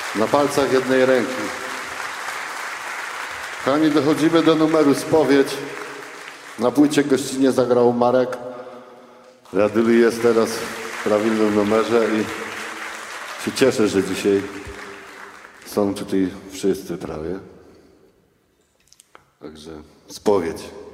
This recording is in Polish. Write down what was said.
Na palcach jednej ręki. Kochani, dochodzimy do numeru Spowiedź. Na płycie gościnnie zagrał Marek. Radyli jest teraz w prawilnym numerze i się cieszę, że dzisiaj są tutaj wszyscy prawie. Także Spowiedź.